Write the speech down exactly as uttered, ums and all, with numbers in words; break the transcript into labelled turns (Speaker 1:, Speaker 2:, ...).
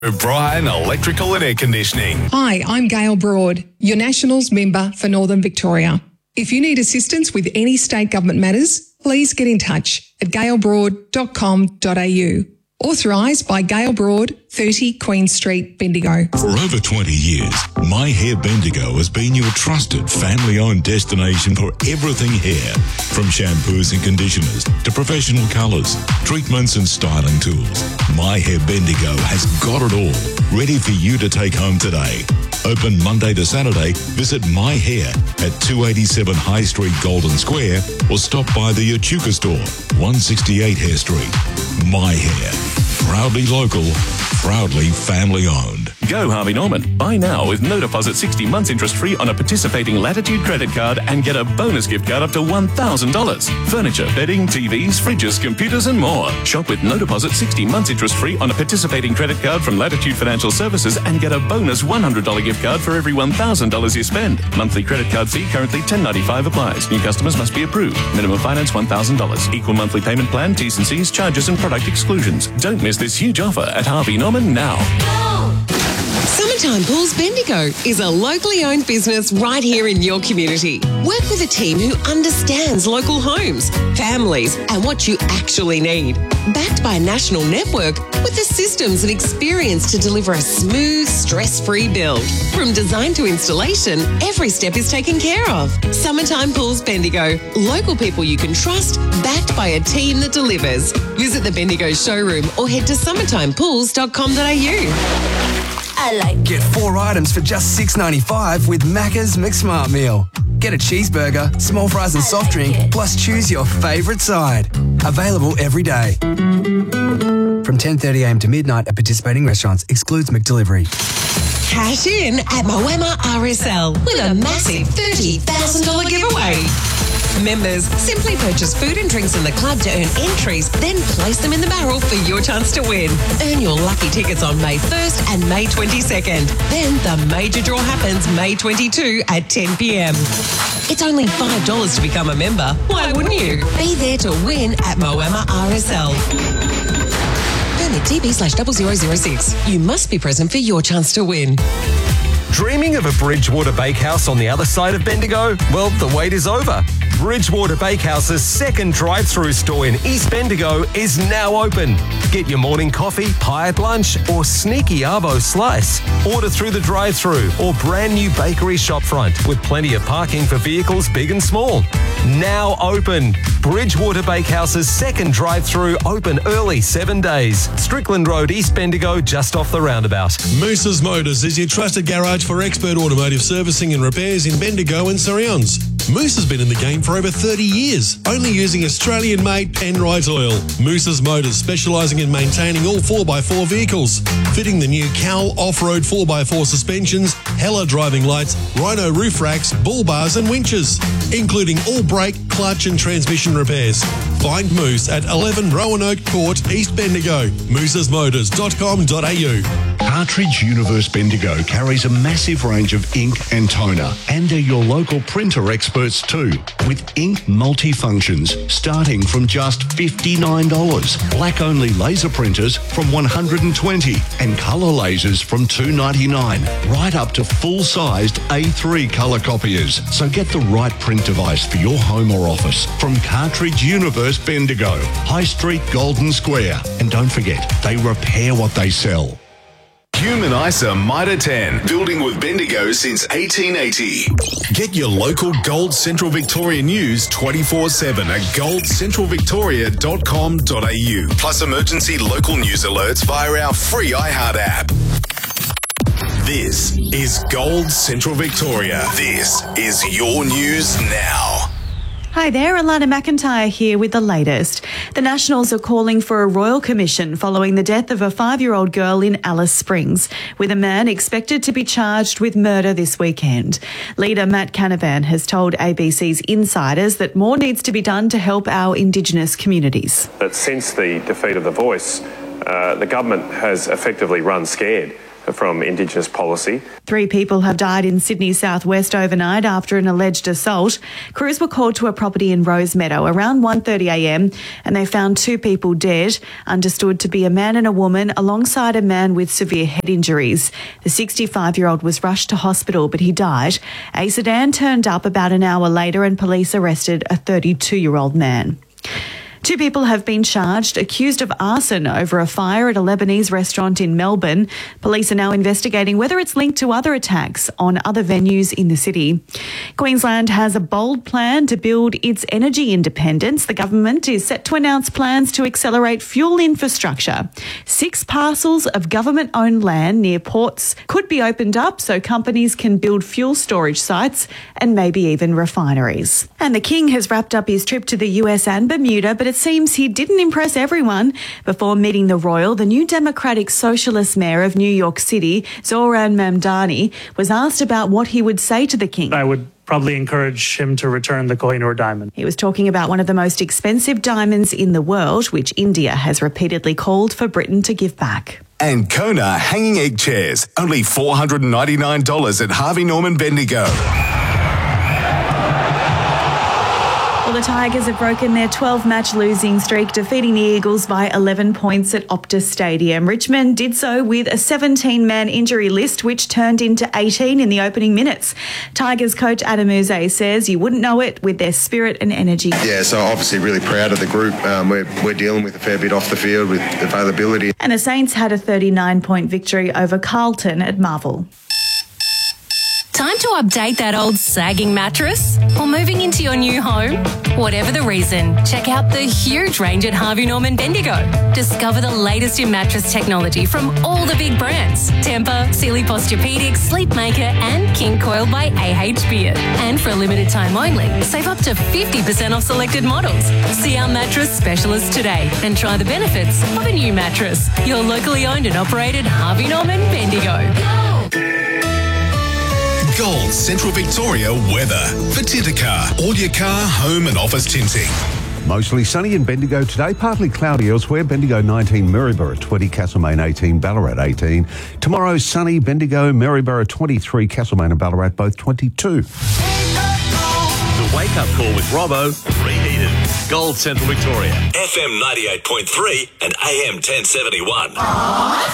Speaker 1: O'Brien Electrical and Air Conditioning.
Speaker 2: Hi, I'm Gail Broad, your Nationals member for Northern Victoria. If you need assistance with any state government matters, please get in touch at gail broad dot com dot a u. Authorised by Gail Broad, thirty Queen Street, Bendigo.
Speaker 3: For over twenty years, My Hair Bendigo has been your trusted family-owned destination for everything hair. From shampoos and conditioners to professional colours, treatments and styling tools, My Hair Bendigo has got it all, ready for you to take home today. Open Monday to Saturday. Visit My Hair at two eighty-seven High Street, Golden Square, or stop by the Echuca store, one sixty-eight Hare Street. My Hair. Proudly local, proudly family owned.
Speaker 4: Go Harvey Norman. Buy now with no deposit sixty months interest free on a participating Latitude credit card and get a bonus gift card up to one thousand dollars. Furniture, bedding, T Vs, fridges, computers and more. Shop with no deposit sixty months interest free on a participating credit card from Latitude Financial Services and get a bonus one hundred dollars gift card for every one thousand dollars you spend. Monthly credit card fee currently ten ninety-five applies. New customers must be approved. Minimum finance one thousand dollars. Equal monthly payment plan, T's and C's, charges and product exclusions. Don't miss this huge offer at Harvey Norman now.
Speaker 5: Summertime Pools Bendigo is a locally owned business right here in your community. Work with a team who understands local homes, families, and what you actually need. Backed by a national network with the systems and experience to deliver a smooth, stress-free build. From design to installation, every step is taken care of. Summertime Pools Bendigo. Local people you can trust, backed by a team that delivers. Visit the Bendigo showroom or head to summertime pools dot com dot a u.
Speaker 6: I like. Get four items for just six ninety-five with Macca's McSmart Meal. Get a cheeseburger, small fries and soft drink, it. plus choose your favourite side. Available every day. From ten thirty a m to midnight at participating restaurants. Excludes McDelivery.
Speaker 5: Cash in at Moama R S L with a massive thirty thousand dollars giveaway. Members simply purchase food and drinks in the club to earn entries, then place them in the barrel for your chance to win. Earn your lucky tickets on May first and May twenty-second. Then the major draw happens May twenty-second at ten p m. It's only five dollars to become a member. Why wouldn't you? Be there to win at Moama R S L. Permit T B slash double zero zero six. You must be present for your chance to win.
Speaker 7: Dreaming of a Bridgewater Bakehouse on the other side of Bendigo? Well, the wait is over. Bridgewater Bakehouse's second drive-through store in East Bendigo is now open. Get your morning coffee, pie at lunch, or sneaky arvo slice. Order through the drive-through or brand new bakery shopfront with plenty of parking for vehicles big and small. Now open. Bridgewater Bakehouse's second drive-through open early seven days. Strickland Road, East Bendigo, just off the roundabout.
Speaker 8: Moose's Motors is your trusted garage for expert automotive servicing and repairs in Bendigo and Surryons. Moose has been in the game for over thirty years, only using Australian-made Penrite oil. Moose's Motors, specialising in maintaining all four by four vehicles, fitting the new Cal off-road four by four suspensions, Hella driving lights, Rhino roof racks, bull bars and winches, including all brake, clutch and transmission repairs. Find Moose at eleven Roanoke Court, East Bendigo. mooses motors dot com dot a u.
Speaker 3: Cartridge Universe Bendigo carries a massive range of ink and toner, and are your local printer experts too, with ink multifunctions starting from just fifty-nine dollars. Black-only laser printers from one hundred twenty dollars and colour lasers from two ninety-nine, right up to full-sized A three colour copiers. So get the right print device for your home or office from Cartridge Universe Bendigo, High Street, Golden Square. And don't forget, they repair what they sell.
Speaker 1: Human ISA Mitre ten, building with Bendigo since eighteen eighty. Get your local Gold Central Victoria news twenty-four seven at gold central victoria dot com dot a u. Plus emergency local news alerts via our free iHeart app. This is Gold Central Victoria. This is your news now.
Speaker 9: Hi there, Alana McIntyre here with the latest. The Nationals are calling for a royal commission following the death of a five-year-old girl in Alice Springs, with a man expected to be charged with murder this weekend. Leader Matt Canavan has told A B C's Insiders that more needs to be done to help our Indigenous communities.
Speaker 10: That since the defeat of The Voice, uh, the government has effectively run scared. from Indigenous policy.
Speaker 9: Three people have died in Sydney southwest overnight after an alleged assault. Crews were called to a property in Rosemeadow around one thirty a m and they found two people dead, understood to be a man and a woman, alongside a man with severe head injuries. The sixty-five-year-old was rushed to hospital, but he died. A sedan turned up about an hour later and police arrested a thirty-two-year-old man. Two people have been charged, accused of arson over a fire at a Lebanese restaurant in Melbourne. Police are now investigating whether it's linked to other attacks on other venues in the city. Queensland has a bold plan to build its energy independence. The government is set to announce plans to accelerate fuel infrastructure. Six parcels of government-owned land near ports could be opened up so companies can build fuel storage sites and maybe even refineries. And the King has wrapped up his trip to the U S and Bermuda, but it seems he didn't impress everyone. Before meeting the royal, the new Democratic Socialist Mayor of New York City, Zoran Mamdani, was asked about what he would say to the King.
Speaker 11: I would probably encourage him to return the Kohinoor diamond.
Speaker 9: He was talking about one of the most expensive diamonds in the world, which India has repeatedly called for Britain to give back.
Speaker 1: And Kona hanging egg chairs, only four hundred ninety-nine dollars at Harvey Norman Bendigo.
Speaker 9: Well, the Tigers have broken their twelve-match losing streak, defeating the Eagles by eleven points at Optus Stadium. Richmond did so with a seventeen-man injury list, which turned into eighteen in the opening minutes. Tigers coach Adam Uze says you wouldn't know it with their spirit and energy.
Speaker 12: Yeah, so obviously really proud of the group. Um, we're, we're dealing with a fair bit off the field with availability.
Speaker 9: And the Saints had a thirty-nine point victory over Carlton at Marvel.
Speaker 13: Time to update that old sagging mattress? Or moving into your new home? Whatever the reason, check out the huge range at Harvey Norman Bendigo. Discover the latest in mattress technology from all the big brands: Tempur, Sealy Posturepedic, Sleepmaker and King Coil by A H Beard. And for a limited time only, save up to fifty percent off selected models. See our mattress specialist today and try the benefits of a new mattress. Your locally owned and operated Harvey Norman Bendigo.
Speaker 1: Gold Central Victoria weather for Tintercar. All your car, home and office tinting.
Speaker 14: Mostly sunny in Bendigo today, partly cloudy elsewhere. Bendigo nineteen, Maryborough twenty, Castlemaine eighteen, Ballarat eighteen. Tomorrow sunny, Bendigo, Maryborough twenty-three, Castlemaine and Ballarat both twenty-two.
Speaker 4: The Wake Up Call with Robbo, reheated. Gold Central Victoria.
Speaker 15: F M ninety-eight point three and A M ten seventy-one.